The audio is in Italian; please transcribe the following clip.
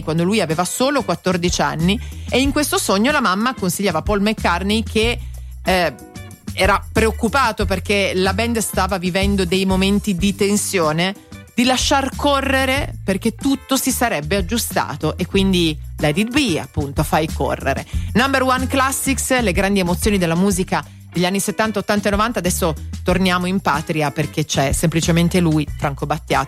quando lui aveva solo 14 anni, e in questo sogno la mamma consigliava a Paul McCartney, che era preoccupato perché la band stava vivendo dei momenti di tensione, di lasciar correre perché tutto si sarebbe aggiustato, e quindi let it be, appunto, fai correre. Number One Classics, le grandi emozioni della musica degli anni 70, 80 e 90. Adesso torniamo in patria perché c'è semplicemente lui, Franco Battiato.